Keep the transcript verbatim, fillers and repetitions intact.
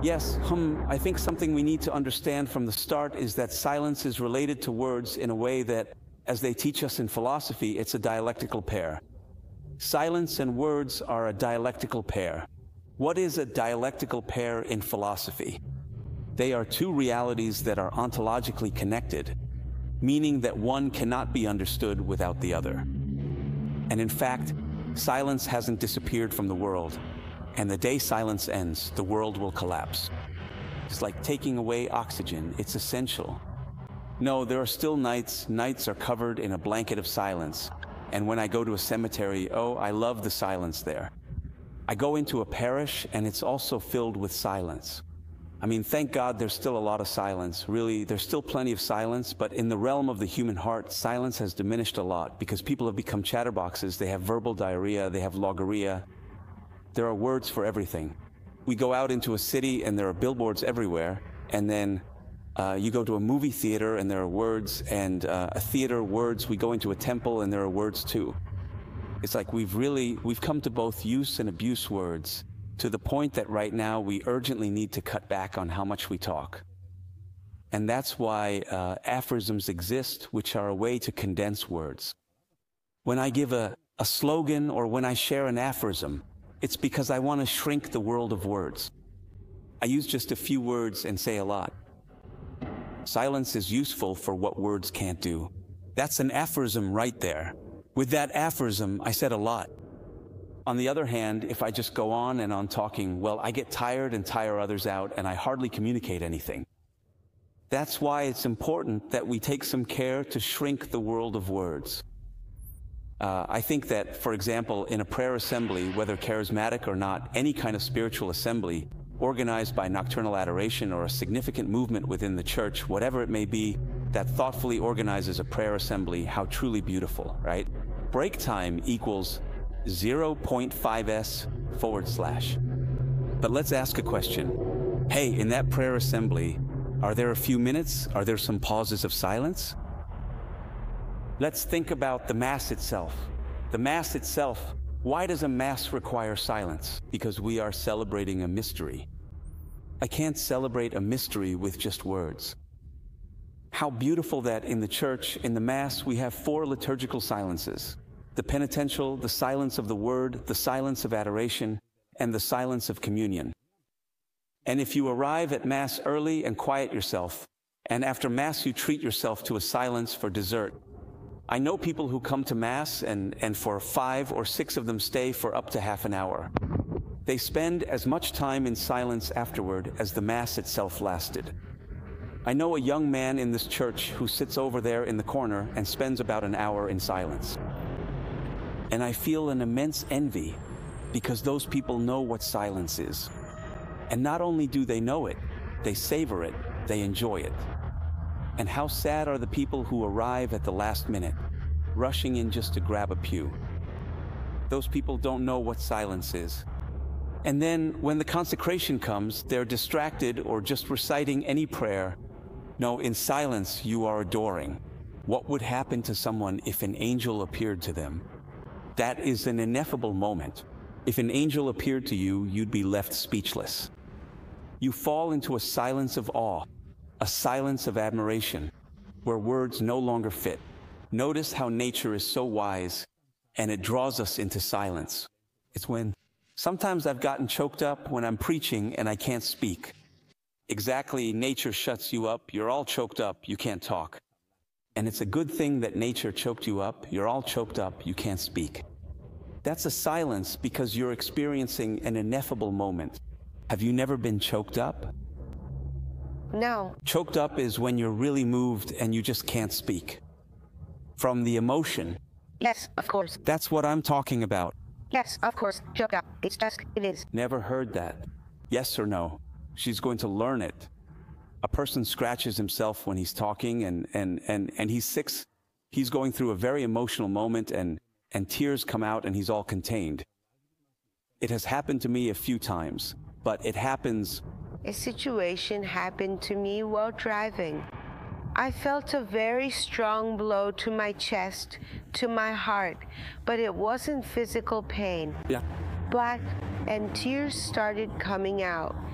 Yes, hmm, I think something we need to understand from the start is that silence is related to words in a way that, as they teach us in philosophy, it's a dialectical pair. Silence and words are a dialectical pair. What is a dialectical pair in philosophy? They are two realities that are ontologically connected, meaning that one cannot be understood without the other. And in fact, silence hasn't disappeared from the world, and the day silence ends, the world will collapse. It's like taking away oxygen. It's essential. No, there are still nights. Nights are covered in a blanket of silence. And when I go to a cemetery, oh, I love the silence there. I go into a parish, and it's also filled with silence. I mean, thank God there's still a lot of silence. Really, there's still plenty of silence, but in the realm of the human heart, silence has diminished a lot because people have become chatterboxes. They have verbal diarrhea, they have logorrhea. There are words for everything. We go out into a city and there are billboards everywhere, and then uh, you go to a movie theater and there are words, and uh, a theater, words. We go into a temple and there are words too. It's like we've really, we've come to both use and abuse words, to the point that right now we urgently need to cut back on how much we talk. And that's why uh, aphorisms exist, which are a way to condense words. When I give a, a slogan or when I share an aphorism, it's because I want to shrink the world of words. I use just a few words and say a lot. Silence is useful for what words can't do. That's an aphorism right there. With that aphorism, I said a lot. On the other hand, if I just go on and on talking, well, I get tired and tire others out, and I hardly communicate anything. That's why it's important that we take some care to shrink the world of words. Uh, I think that, for example, in a prayer assembly, whether charismatic or not, any kind of spiritual assembly, organized by nocturnal adoration or a significant movement within the church, whatever it may be, that thoughtfully organizes a prayer assembly, how truly beautiful, right? Break time equals zero point five s forward slash. But let's ask a question. Hey, in that prayer assembly, are there a few minutes? Are there some pauses of silence? Let's think about the Mass itself. The Mass itself, why does a Mass require silence? Because we are celebrating a mystery. I can't celebrate a mystery with just words. How beautiful that in the church, in the Mass, we have four liturgical silences. The penitential, the silence of the word, the silence of adoration, and the silence of communion. And if you arrive at Mass early and quiet yourself, and after Mass you treat yourself to a silence for dessert. I know people who come to Mass and, and for five or six of them stay for up to half an hour. They spend as much time in silence afterward as the Mass itself lasted. I know a young man in this church who sits over there in the corner and spends about an hour in silence. And I feel an immense envy because those people know what silence is. And not only do they know it, they savor it, they enjoy it. And how sad are the people who arrive at the last minute, rushing in just to grab a pew. Those people don't know what silence is. And then when the consecration comes, they're distracted or just reciting any prayer. No, in silence you are adoring. What would happen to someone if an angel appeared to them? That is an ineffable moment. If an angel appeared to you, you'd be left speechless. You fall into a silence of awe, a silence of admiration, where words no longer fit. Notice how nature is so wise, and it draws us into silence. It's when sometimes I've gotten choked up when I'm preaching and I can't speak. Exactly, nature shuts you up, you're all choked up, you can't talk. And it's a good thing that nature choked you up, you're all choked up, you can't speak. That's a silence because you're experiencing an ineffable moment. Have you never been choked up? No. Choked up is when you're really moved and you just can't speak. From the emotion. Yes, of course. That's what I'm talking about. Yes, of course. Choked up. It's just, it is. Never heard that. Yes or no? She's going to learn it. A person scratches himself when he's talking and, and, and, and he's six. He's going through a very emotional moment and, and tears come out and he's all contained. It has happened to me a few times, but it happens. A situation happened to me while driving. I felt a very strong blow to my chest, to my heart, but it wasn't physical pain. Yeah. Black, and tears started coming out.